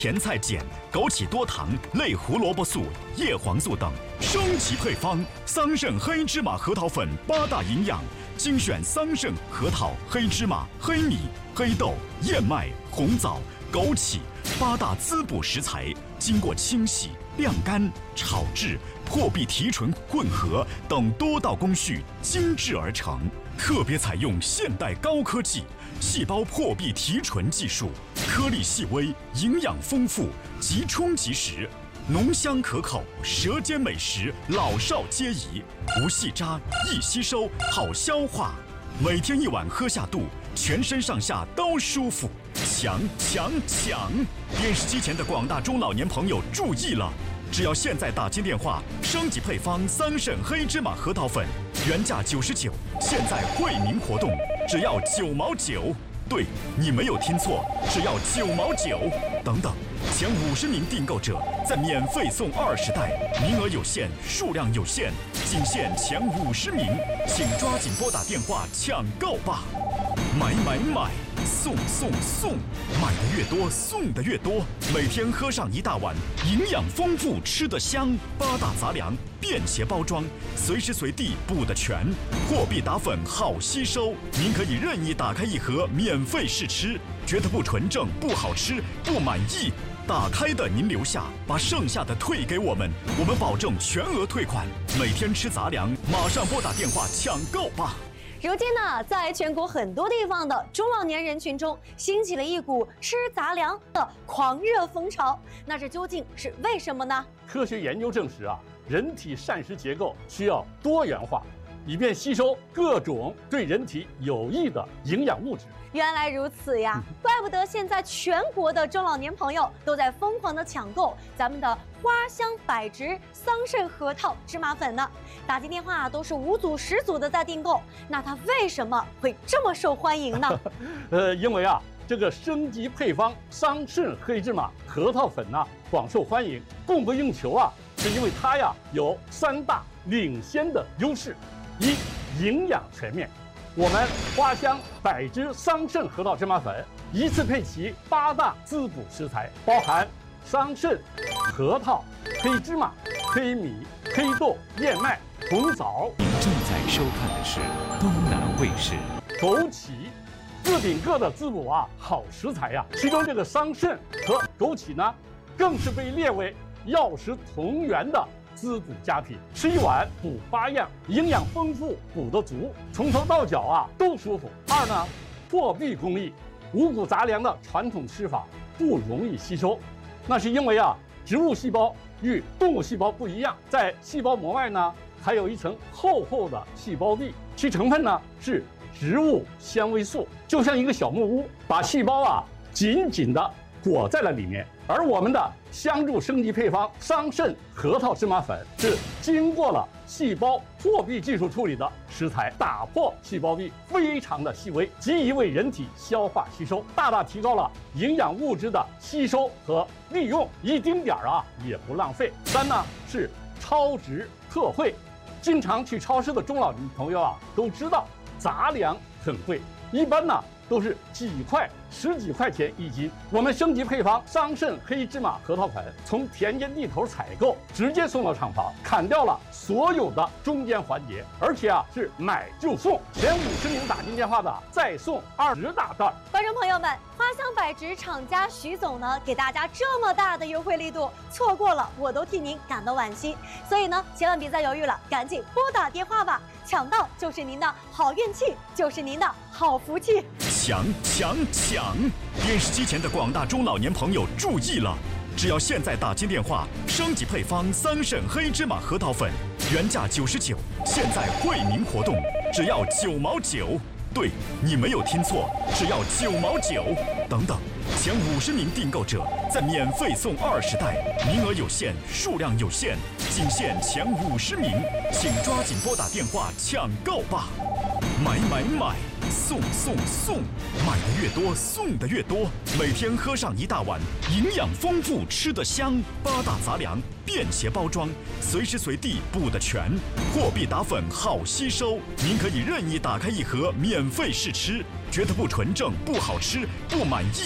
甜菜碱、枸杞多糖、类胡萝卜素、叶黄素等，升级配方桑葚黑芝麻核桃粉8大营养，精选桑葚、核桃、黑芝麻、黑米、黑豆、燕麦、红枣、枸杞8大滋补食材，经过清洗、晾干、炒制、破壁提纯混合等多道工序精制而成，特别采用现代高科技细胞破壁提纯技术，颗粒细微，营养丰富，即冲即食，浓香可口，舌尖美食，老少皆宜，无细渣，易吸收，好消化。每天1碗喝下肚，全身上下都舒服。抢！电视机前的广大中老年朋友注意了！只要现在打进电话，升级配方桑葚黑芝麻核桃粉，原价99，现在惠民活动，只要9毛9。对，你没有听错，只要9毛9。等等，前50名订购者再免费送20袋，名额有限，数量有限，仅限前50名，请抓紧拨打电话抢购吧！买！送！买的越多，送的越多。每天喝上1大碗，营养丰富，吃得香。8大杂粮，便携包装，随时随地补得全。破壁打粉好吸收，您可以任意打开1盒，免费试吃。觉得不纯正、不好吃、不满意，打开的您留下，把剩下的退给我们，我们保证全额退款。每天吃杂粮，马上拨打电话抢购吧！ 如今呢，在全国很多地方的中老年人群中，兴起了一股吃杂粮的狂热风潮。那这究竟是为什么呢？ 科学研究证实啊，人体膳食结构需要多元化，以便吸收各种对人体有益的营养物质。 原来如此呀，怪不得现在全国的中老年朋友都在疯狂的抢购咱们的花香百植桑葚核桃芝麻粉呢。打进电话都是5组10组的在订购，那它为什么会这么受欢迎呢？ 因为啊，这个升级配方桑葚黑芝麻核桃粉呢广受欢迎，供不应求啊，是因为它呀有3大领先的优势：一、营养全面。我们花香百植桑葚核桃芝麻粉一次配齐8大滋补食材，包含桑葚、核桃、黑芝麻、黑米、黑豆、燕麦、红枣。 您正在收看的是东南卫视。 枸杞，各顶各的滋补啊好食材呀，其中这个桑葚和枸杞呢，更是被列为药食同源的滋补佳品，吃1碗补8样，营养丰富，补得足，从头到脚啊都舒服。2呢，破壁工艺，五谷杂粮的传统吃法不容易吸收，那是因为啊，植物细胞与动物细胞不一样，在细胞膜外呢还有一层厚厚的细胞壁，其成分呢是植物纤维素，就像一个小木屋，把细胞啊紧紧地裹在了里面。而我们的香柱升级配方桑葚核桃芝麻粉是经过了细胞破壁技术处理的食材，打破细胞壁非常的细微，极易为人体消化吸收，大大提高了营养物质的吸收和利用，一丁点儿啊也不浪费。3呢是超值特惠，经常去超市的中老年朋友啊都知道杂粮很贵，一般呢都是几块、10几块钱1斤。我们升级配方桑葚黑芝麻核桃粉，从田间地头采购，直接送到厂房，砍掉了所有的中间环节，而且啊是买就送，前50名打进电话的再送20大袋。 观众朋友们，花香百植厂家徐总呢给大家这么大的优惠力度，错过了我都替您感到惋惜。所以呢，千万别再犹豫了，赶紧拨打电话吧，抢到就是您的好运气，就是您的好福气。 抢！电视机前的广大中老年朋友注意了！只要现在打进电话，升级配方桑葚黑芝麻核桃粉，原价99，现在惠民活动，只要9毛9。对，你没有听错，只要9毛9。等等，前50名订购者再免费送20袋，名额有限，数量有限，仅限前50名，请抓紧拨打电话抢购吧！买！送！买的越多，送的越多。每天喝上1大碗，营养丰富，吃得香。8大杂粮，便携包装，随时随地补得全。破壁打粉好吸收，您可以任意打开1盒，免费试吃。觉得不纯正、不好吃、不满意，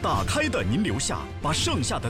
打开的您留下，把剩下的